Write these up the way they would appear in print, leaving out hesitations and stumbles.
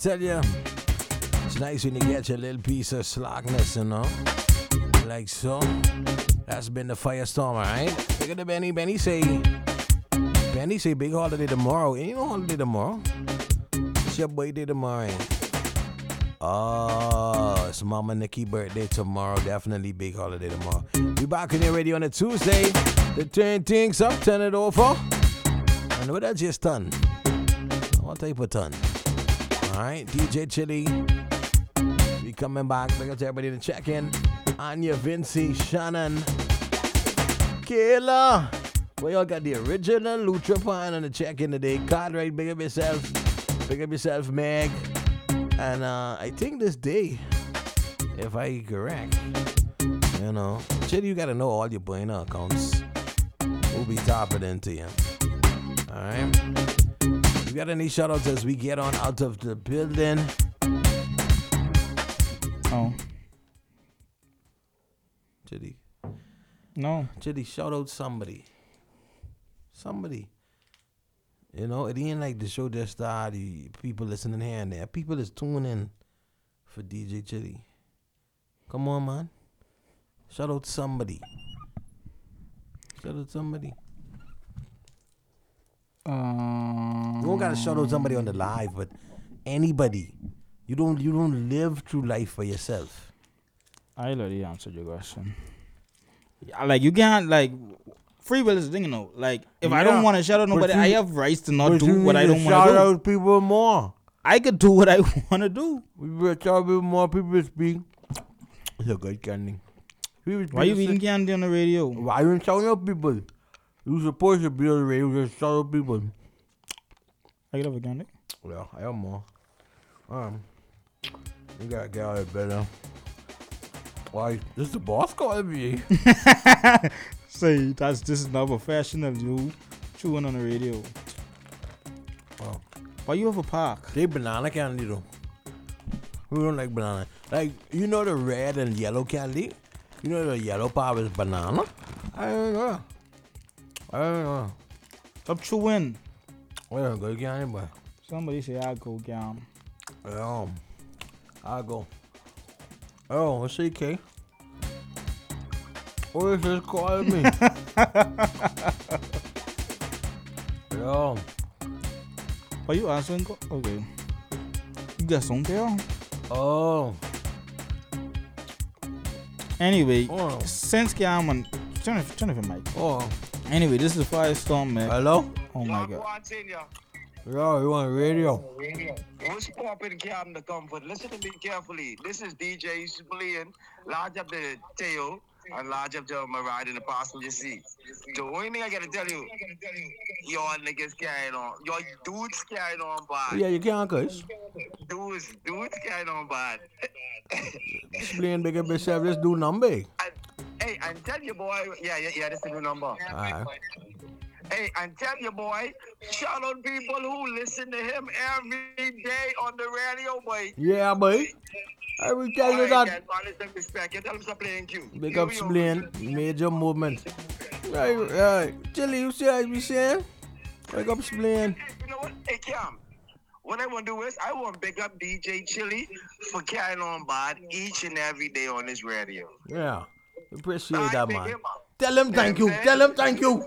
tell you, it's nice when you get your little piece of slackness, you know? Like so. That's been the firestorm, alright? Look at the Benny. Benny say big holiday tomorrow. Ain't no holiday tomorrow. It's your birthday tomorrow. Oh, it's Mama Nikki birthday tomorrow. Definitely big holiday tomorrow. We back in your radio on a Tuesday. To turn things up, turn it over. And what that just done? What type of ton? Alright, DJ Chili. We coming back. Thank you to everybody to check in. Anya, Vinci, Shannon, Kayla. Well, y'all got the original Lutra Pine on the check-in today. Cartwright, big up yourself. Big up yourself, Meg. And I think this day, if I correct, you know, Chili, you got to know all your Buena accounts. We'll be topping into you. Alright? You got any shout-outs as we get on out of the building? Oh. Chitty. No. Chitty, shout out somebody. Somebody. You know, it ain't like the show just started. People listening here and there. People is tuning in for DJ Chitty. Come on, man. Shout out somebody. Shout out somebody. You don't gotta shout out somebody on the live, but anybody. You don't live through life for yourself. I already answered your question. Like, you can't, like, free will is the thing, you know. Like, if I don't want to shout out nobody, I have rights to not do what I don't want to do. Shout out people more. I could do what I want to do. We will shout out people more. People speak. It's a good candy. Why you eating candy on the radio? Why you shouting out people? You supposed to be on the radio, just shout out people. I get up a candy? Yeah, I have more. You gotta get out of bed now. Why? This the boss calling me. Say, this is not professional, you chewing on the radio. Oh. Why you have a park? They banana candy though. We don't like banana. Like, you know the red and yellow candy? You know the yellow part is banana? I don't know. Stop chewing. Well, go candy, boy. Somebody say I go down. Yeah, I'll go. Oh, what's CK? What is this calling me? Yo. Are you answering? Okay. You got something there? Oh. Anyway, since Cameron, turn off your mic. Oh. Anyway, this is Firestorm, man. Hello? Oh my God. Yo, you on radio? What's poppin', Cam, the comfort? Listen to me carefully. This is DJ Spillian. Large up the tail and large up the ride in the passenger seat. The only thing I gotta tell you, y'all niggas carrying on. Y'all dudes carrying on bad. Yeah, you can't cuss. Dudes carrying on bad. Explain big up yourself, just do number. Hey, and tell your boy, yeah, that's the new number. Alright. Hey, and tell your boy, shout out people who listen to him every day on the radio, boy. Yeah, boy. I will tell you that. Respect. You tell him to play in Q. Big up Splain, major movement. Right. Chili, you see what I be saying? Big up Splain. You know what? Hey, Cam. What I want to do is, I want to big up DJ Chili for carrying on bad each and every day on this radio. Yeah. Appreciate that, man. Tell him thank you. Tell him thank you.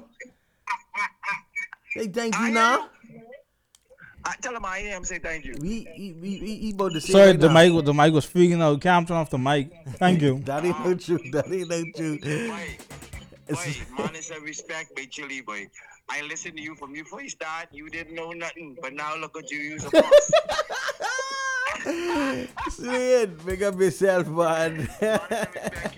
Say thank you now. Tell him I am. Say thank you. He about to say. Sorry, right the now. mic was freaking out. Cam, turn off the mic. Thank you. That ain't no true. That ain't no true. Boy, man, it's a respect, boy, Chili, boy. I listened to you from you first start. You didn't know nothing, but now look at you. You're a boss. Slade, big up yourself, man.